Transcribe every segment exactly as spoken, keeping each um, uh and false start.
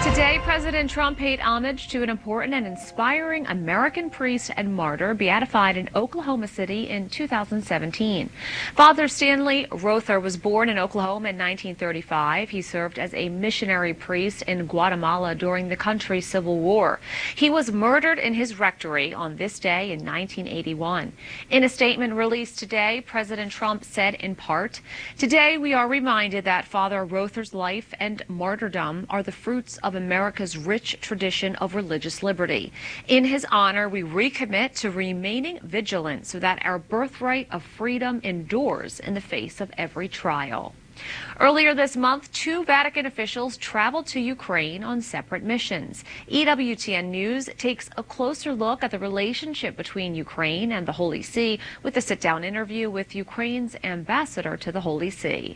Today, President Trump paid homage to an important and inspiring American priest and martyr beatified in Oklahoma City in two thousand seventeen. Father Stanley Rother was born in Oklahoma in nineteen thirty-five. He served as a missionary priest in Guatemala during the country's Civil War. He was murdered in his rectory on this day in nineteen eighty-one. In a statement released today, President Trump said in part, "Today we are reminded that Father Rother's life and martyrdom are the fruits of America's rich tradition of religious liberty. In his honor, we recommit to remaining vigilant so that our birthright of freedom endures in the face of every trial." Earlier this month, two Vatican officials traveled to Ukraine on separate missions. E W T N News takes a closer look at the relationship between Ukraine and the Holy See with a sit-down interview with Ukraine's ambassador to the Holy See.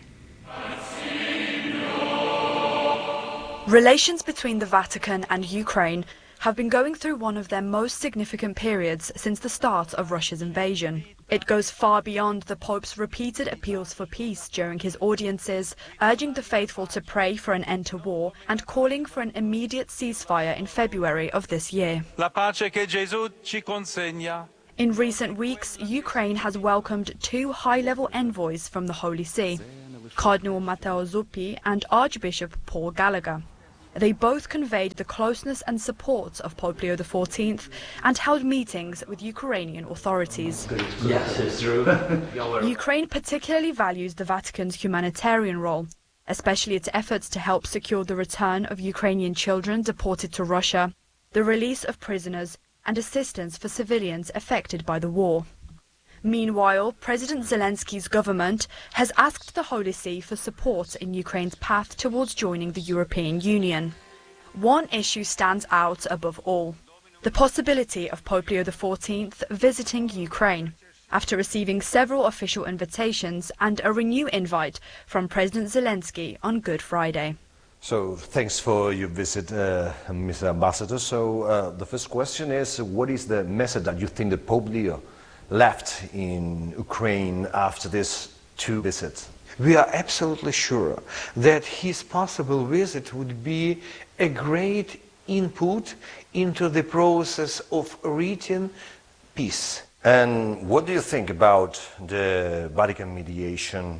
Relations between the Vatican and Ukraine have been going through one of their most significant periods since the start of Russia's invasion. It goes far beyond the Pope's repeated appeals for peace during his audiences, urging the faithful to pray for an end to war and calling for an immediate ceasefire in February of this year. La pace che Gesù ci consegna. In recent weeks, Ukraine has welcomed two high-level envoys from the Holy See, Cardinal Matteo Zuppi and Archbishop Paul Gallagher. They both conveyed the closeness and support of Pope Leo the fourteenth and held meetings with Ukrainian authorities. Yes, it's true. Ukraine particularly values the Vatican's humanitarian role, especially its efforts to help secure the return of Ukrainian children deported to Russia, the release of prisoners, and assistance for civilians affected by the war. Meanwhile, President Zelensky's government has asked the Holy See for support in Ukraine's path towards joining the European Union. One issue stands out above all: the possibility of Pope Leo the fourteenth visiting Ukraine, after receiving several official invitations and a renewed invite from President Zelensky on Good Friday. So, thanks for your visit, uh, Mister Ambassador. So, uh, the first question is, what is the message that you think that Pope Leo left in Ukraine after these two visits? We are absolutely sure that his possible visit would be a great input into the process of reaching peace. And what do you think about the Vatican mediation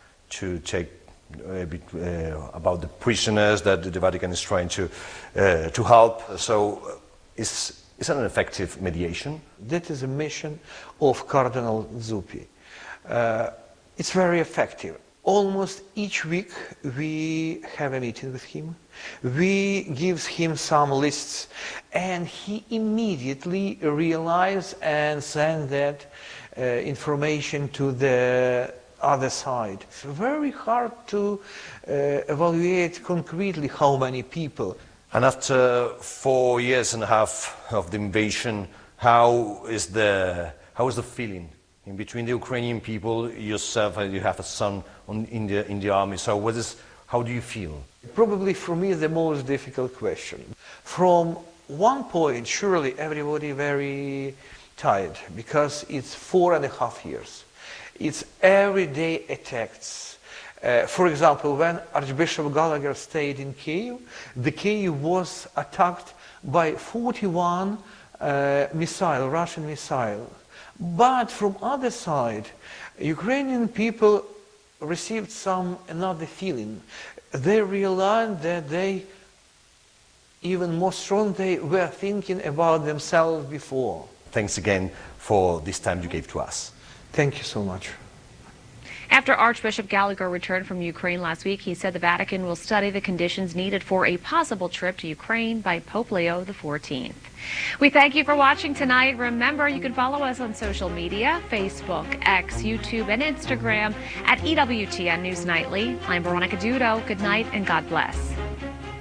to take a bit uh, about the prisoners that the Vatican is trying to uh, to help? So, uh, is Is it an effective mediation? That is a mission of Cardinal Zuppi. Uh, it's very effective. Almost each week we have a meeting with him. We give him some lists and he immediately realizes and sends that uh, information to the other side. It's very hard to uh, evaluate concretely how many people. And after four years and a half of the invasion, how is the how is the feeling in between the Ukrainian people, yourself, and you have a son on, in the in the army? So, what is how do you feel? Probably for me the most difficult question. From one point, surely everybody very tired because it's four and a half years. It's everyday attacks. Uh, for example, when Archbishop Gallagher stayed in Kyiv, the Kyiv was attacked by forty-one uh, missile, Russian missile. But from other side, Ukrainian people received some another feeling. They realized that they, even more strong, they were thinking about themselves before. Thanks again for this time you gave to us. Thank you so much. After Archbishop Gallagher returned from Ukraine last week, he said the Vatican will study the conditions needed for a possible trip to Ukraine by Pope Leo the fourteenth. We thank you for watching tonight. Remember, you can follow us on social media, Facebook, X, YouTube, and Instagram at E W T N News Nightly. I'm Veronica Dudo. Good night and God bless.